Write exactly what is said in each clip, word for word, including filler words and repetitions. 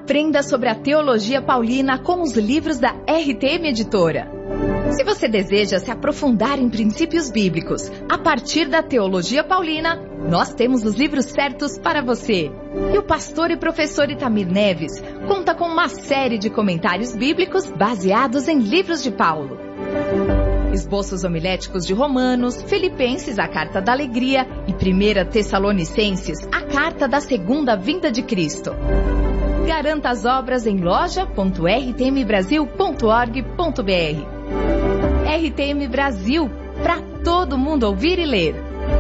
Aprenda sobre a teologia paulina com os livros da R T M Editora. Se você deseja se aprofundar em princípios bíblicos a partir da teologia paulina, nós temos os livros certos para você. E o pastor e professor Itamir Neves conta com uma série de comentários bíblicos baseados em livros de Paulo. Esboços homiléticos de Romanos, Filipenses, a Carta da Alegria e primeira Tessalonicenses, a Carta da Segunda Vinda de Cristo. Garanta as obras em loja ponto r t m brasil ponto org ponto b r. R T M Brasil, para todo mundo ouvir e ler.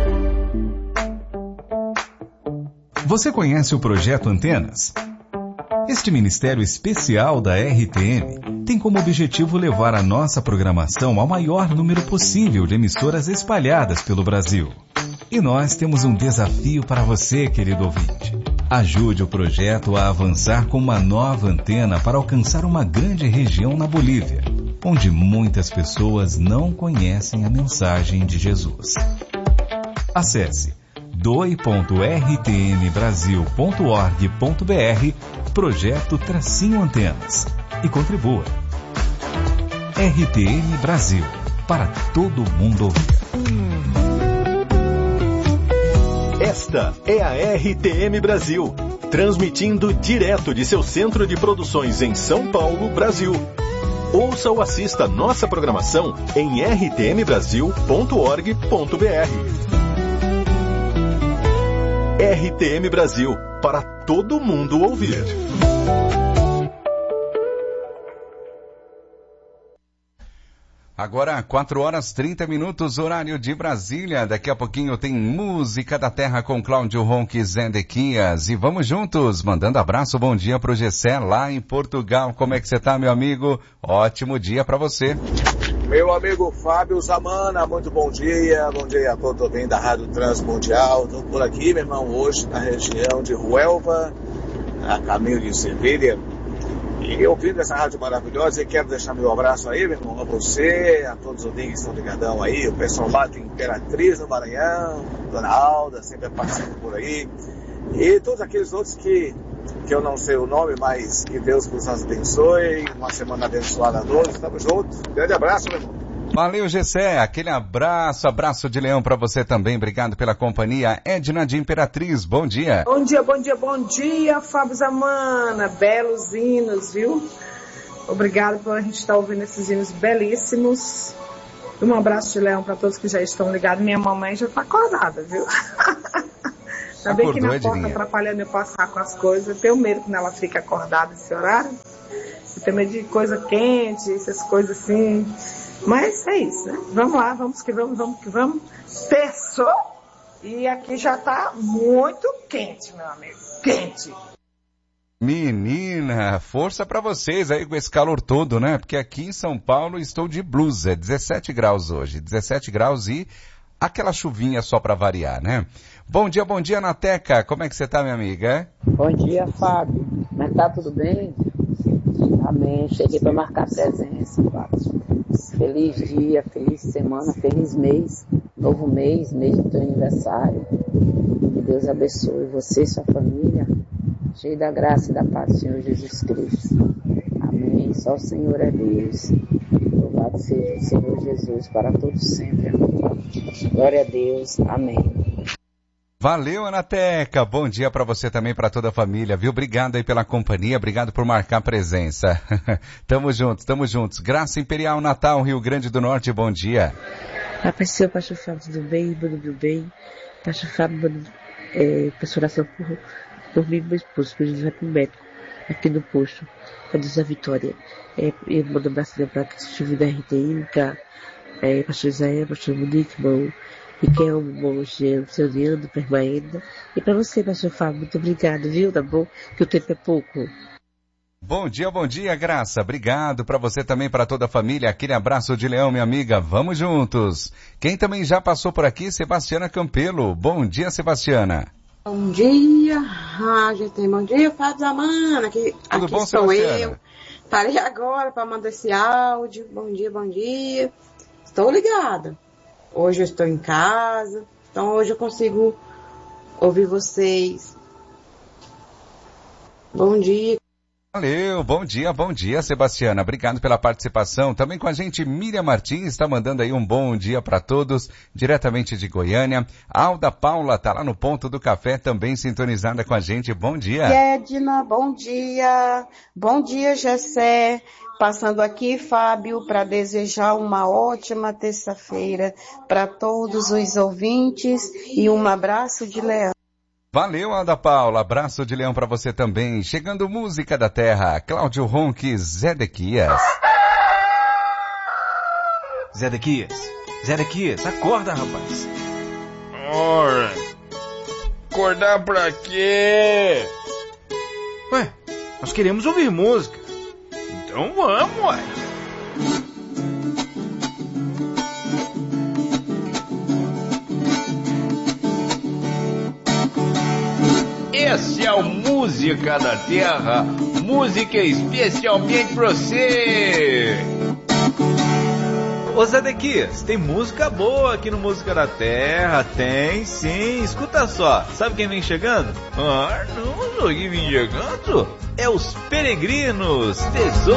Você conhece o Projeto Antenas? Este ministério especial da R T M tem como objetivo levar a nossa programação ao maior número possível de emissoras espalhadas pelo Brasil. E nós temos um desafio para você, querido ouvinte. Ajude o projeto a avançar com uma nova antena para alcançar uma grande região na Bolívia, onde muitas pessoas não conhecem a mensagem de Jesus. Acesse doe ponto r t m brasil ponto org ponto b r Projeto Tracinho Antenas e contribua. R T M Brasil, para todo mundo ouvir. Esta é a R T M Brasil, transmitindo direto de seu centro de produções em São Paulo, Brasil. Ouça ou assista nossa programação em r t m brasil ponto org ponto b r. R T M Brasil, para todo mundo ouvir. Agora, quatro horas trinta minutos, horário de Brasília. Daqui a pouquinho tem Música da Terra com Cláudio Ronques Zendequias. E vamos juntos, mandando abraço, bom dia pro Gessé lá em Portugal. Como é que você tá, meu amigo? Ótimo dia para você. Meu amigo Fábio Zamana, muito bom dia. Bom dia a todos ouvintes da Rádio Transmundial. Estou por aqui, meu irmão, hoje na região de Huelva, a caminho de Sevilha. E ouvindo essa rádio maravilhosa, e quero deixar meu abraço aí, meu irmão, a você, a todos os ouvintes que estão ligadão aí, o pessoal lá de Imperatriz no Maranhão, Dona Alda, sempre passando por aí, e todos aqueles outros que, que eu não sei o nome, mas que Deus nos abençoe, uma semana abençoada a todos, estamos juntos, grande abraço, meu irmão. Valeu, Gessé, aquele abraço, abraço de leão para você também, obrigado pela companhia. Edna de Imperatriz, bom dia. Bom dia, bom dia, bom dia, Fábio Zamana, belos hinos, viu? Obrigado por a gente estar ouvindo esses hinos belíssimos. Um abraço de leão para todos que já estão ligados, minha mamãe já está acordada, viu? Ainda bem que na porta atrapalhando eu passar com as coisas, eu tenho medo que ela fique acordada esse horário, eu tenho medo de coisa quente, essas coisas assim. Mas é isso, né? Vamos lá, vamos que vamos, vamos que vamos. Terçou e aqui já tá muito quente, meu amigo. Quente. Menina, força pra vocês aí com esse calor todo, né? Porque aqui em São Paulo estou de blusa, dezessete graus hoje. dezessete graus e aquela chuvinha só pra variar, né? Bom dia, bom dia, Nateca. Como é que você tá, minha amiga? Bom dia, Fábio. Mas tá tudo bem? Amém. Cheguei para marcar presença, Fábio. Feliz dia, feliz semana, feliz mês, novo mês, mês do teu aniversário. Que Deus abençoe você e sua família, cheio da graça e da paz do Senhor Jesus Cristo. Amém. Só o Senhor é Deus. Louvado seja o Senhor Jesus para todos sempre. Glória a Deus. Amém. Valeu, Anateca. Bom dia para você também, para toda a família, viu? Obrigado aí pela companhia, obrigado por marcar presença. Tamo juntos, tamo juntos. Graça Imperial Natal, Rio Grande do Norte, bom dia. A paz do Senhor, pastor Fábio, tudo bem? Mano do bem. Pastor Fábio, mano, é, peço oração por, por mim e meu esposo, para a gente vai pro médico, aqui no posto, para Deus a vitória. É, eu mando um abraço para a Cristo da R T M, para é, pastor Isaías, pastor Monique, irmão, e que é o bom Jean, seu Leandro, Permaenda. E para você, pastor Fábio, muito obrigado, viu? Tá bom? Que o tempo é pouco. Bom dia, bom dia, Graça. Obrigado para você também, para toda a família. Aquele abraço de leão, minha amiga. Vamos juntos. Quem também já passou por aqui, Sebastiana Campelo. Bom dia, Sebastiana. Bom dia, ah, gente, bom dia, Fábio Zamana. Aqui, Tudo aqui bom, sou Sebastiana? eu. Parei agora para mandar esse áudio. Bom dia, bom dia. Estou ligada. Hoje eu estou em casa, então hoje eu consigo ouvir vocês. Bom dia. Valeu, bom dia, bom dia, Sebastiana. Obrigado pela participação. Também com a gente, Miriam Martins, está mandando aí um bom dia para todos, diretamente de Goiânia. Alda Paula está lá no Ponto do Café, também sintonizada com a gente. Bom dia. Edna, bom dia. Bom dia, Gessé. Passando aqui, Fábio, para desejar uma ótima terça-feira para todos os ouvintes e um abraço de leão. Valeu, Alda Paula. Abraço de leão pra você também. Chegando música da terra. Cláudio Ronque, Zedequias. Zedequias. Zedequias, acorda, rapaz. Ora, acordar pra quê? Ué, nós queremos ouvir música. Então vamos, ué. Esse é o Música da Terra, música especialmente pra você. Ô Zedequias, tem música boa aqui no Música da Terra, tem sim, escuta só, sabe quem vem chegando? Ah, não, quem vem chegando? É os Peregrinos, Tesouro.